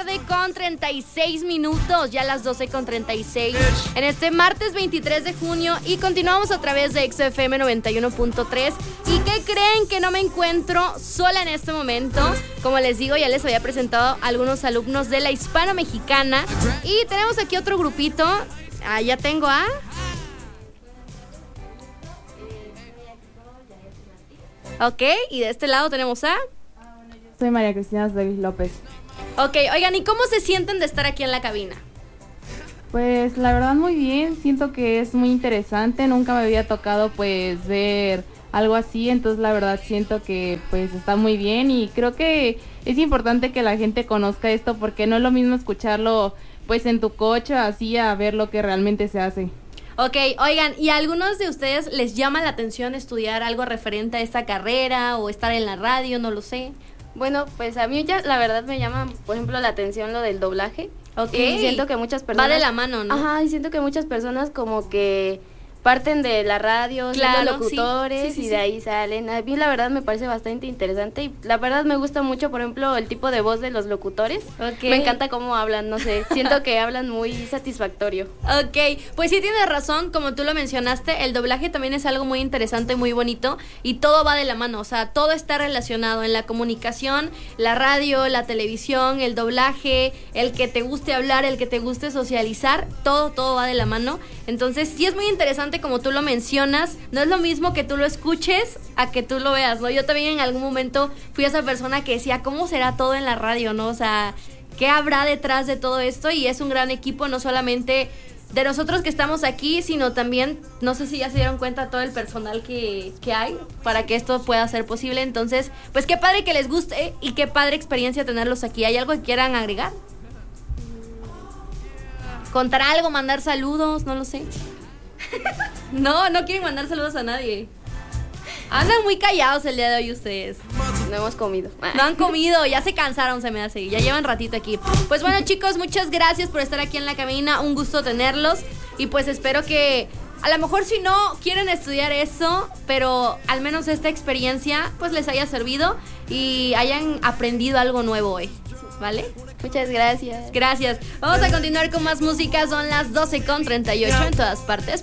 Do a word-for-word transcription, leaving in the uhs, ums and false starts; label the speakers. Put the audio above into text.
Speaker 1: tarde con treinta y seis minutos, ya las doce con treinta y seis en este martes veintitrés de junio y continuamos a través de X F M noventa y uno punto tres. ¿Y qué creen? Que no me encuentro sola en este momento. Como les digo, ya les había presentado a algunos alumnos de la Hispano-Mexicana y tenemos aquí otro grupito. Ah, ya tengo a... Ok, y de este lado tenemos a...
Speaker 2: Soy María Cristina Davis López.
Speaker 1: Ok, oigan, ¿y cómo se sienten de estar aquí en la cabina?
Speaker 2: Pues la verdad muy bien, siento que es muy interesante, nunca me había tocado pues ver algo así, entonces la verdad siento que pues está muy bien y creo que es importante que la gente conozca esto porque no es lo mismo escucharlo pues en tu coche así a ver lo que realmente se hace.
Speaker 1: Ok, oigan, ¿y a algunos de ustedes les llama la atención estudiar algo referente a esta carrera o estar en la radio? No lo sé.
Speaker 3: Bueno, pues a mí ya la verdad me llama, por ejemplo, la atención lo del doblaje.
Speaker 1: Ok.
Speaker 3: Y siento que muchas personas...
Speaker 1: Va de la mano, ¿no?
Speaker 3: Ajá, y siento que muchas personas como que parten de la radio,
Speaker 1: claro,
Speaker 3: siendo locutores,
Speaker 1: sí, sí, sí,
Speaker 3: y
Speaker 1: sí.
Speaker 3: de ahí salen. A mí la verdad me parece bastante interesante y la verdad me gusta mucho, por ejemplo, el tipo de voz de los locutores.
Speaker 1: Okay.
Speaker 3: Me encanta cómo hablan, no sé, siento que hablan muy satisfactorio.
Speaker 1: Ok, pues sí tienes razón, como tú lo mencionaste, el doblaje también es algo muy interesante, muy bonito y todo va de la mano, o sea, todo está relacionado en la comunicación, la radio, la televisión, el doblaje, el que te guste hablar, el que te guste socializar, todo, todo va de la mano. Entonces sí es muy interesante como tú lo mencionas, no es lo mismo que tú lo escuches a que tú lo veas, ¿no? Yo también en algún momento fui esa persona que decía, ¿cómo será todo en la radio, no? O sea, ¿qué habrá detrás de todo esto? Y es un gran equipo, no solamente de nosotros que estamos aquí, sino también, no sé si ya se dieron cuenta todo el personal que, que hay para que esto pueda ser posible. Entonces, pues qué padre que les guste y qué padre experiencia tenerlos aquí. ¿Hay algo que quieran agregar? ¿Contar algo? ¿Mandar saludos? No lo sé. No, no quieren mandar saludos a nadie. Andan muy callados el día de hoy ustedes.
Speaker 3: No hemos comido.
Speaker 1: No han comido, ya se cansaron, se me hace. Ya llevan ratito aquí. Pues bueno, chicos, muchas gracias por estar aquí en la cabina. Un gusto tenerlos. Y pues espero que, a lo mejor si no quieren estudiar eso, pero al menos esta experiencia pues les haya servido y hayan aprendido algo nuevo hoy. ¿Vale?
Speaker 3: Muchas gracias.
Speaker 1: Gracias. Vamos a continuar con más música. Son las doce con treinta y ocho en todas partes.